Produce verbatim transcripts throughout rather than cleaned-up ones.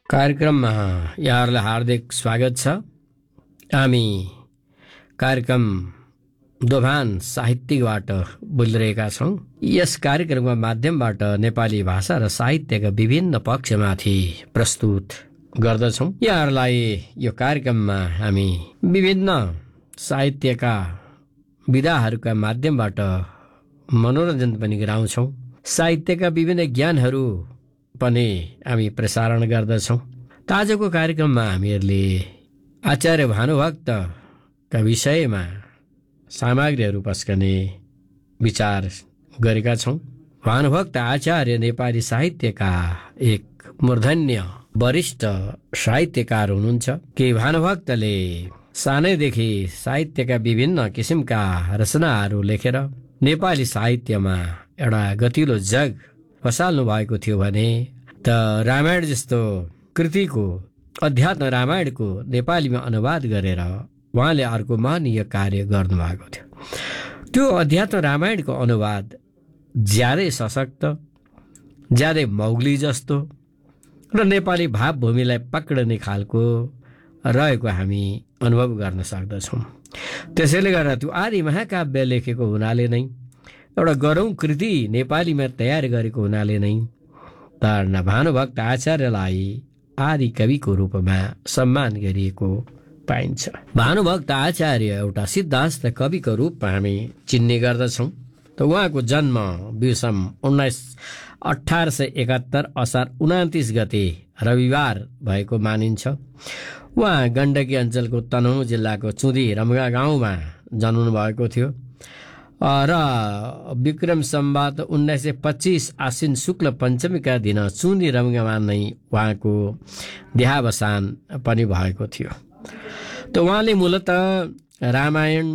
कार्यक्रममा यहाँहरूलाई हार्दिक स्वागत छ। हामी कार्यक्रम दोभान साहित्यबाट बोलिरहेका छौँ। यस कार्यक्रमको माध्यमबाट नेपाली भाषा र साहित्यका विभिन्न पक्षमाथि प्रस्तुत गर्दछौँ। यहाँहरूलाई यो कार्यक्रममा हामी विभिन्न साहित्यका विधाहरूका माध्यमबाट मनोरञ्जन पनि गराउँछौँ। साहित्यका विभिन्न ज्ञानहरू पनि हामी प्रसारण गर्दछौँ। आजको कार्यक्रममा हामीहरूले आचार्य भानुभक्तका विषयमा सामग्रीहरू पस्कने विचार गरेका छौँ। भानुभक्त आचार्य नेपाली साहित्यका एक मूर्धन्य वरिष्ठ साहित्यकार हुनुहुन्छ कि भानुभक्तले सानैदेखि साहित्यका विभिन्न किसिमका रचनाहरू लेखेर नेपाली साहित्यमा एउटा गतिलो जग पसाल्नु भएको थियो भने त रामायण जस्तो कृतिको अध्यात्म रामायणको नेपालीमा अनुवाद गरेर उहाँले अर्को महनीय कार्य गर्नुभएको थियो। त्यो अध्यात्म रामायणको अनुवाद ज्यादै सशक्त, ज्यादै मौगली जस्तो र नेपाली भावभूमिलाई पक्रिने खालको रहेको हामी अनुभव गर्न सक्दछौँ। त्यसैले गर्दा त्यो आदि महाकाव्य लेखेको हुनाले नै, एउटा गरौँ कृति नेपालीमा तयार गरेको हुनाले नै त भानुभक्त आचार्यलाई आदि कविको रूपमा सम्मान गरिएको पाइन्छ। भानुभक्त आचार्य एउटा सिद्धास्थ कविको रूपमा हामी चिन्ने गर्दछौँ। त उहाँको जन्म विषम उन्नाइस अठार सय एकात्तर असार उनातिस गते रविवार भएको मानिन्छ। उहाँ गण्डकी अञ्चलको तनहुँ जिल्लाको चुदी रम्गा गाउँमा जन्मनु भएको थियो र विक्रम सम्वत उन्नाइस सय पच्चिस आश्विन शुक्ल पञ्चमीका दिन चुदी रम्गामा नै उहाँको देहावसान पनि भएको थियो। त उहाँले मूलत रामायण,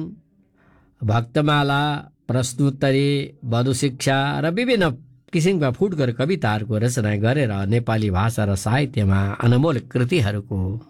भक्तमाला, प्रश्नोत्तरी, वधु शिक्षा र विभिन्न किसिमका फुटकर कविताहरूको रचना गरेर नेपाली भाषा र साहित्यमा अनमोल कृतिहरूको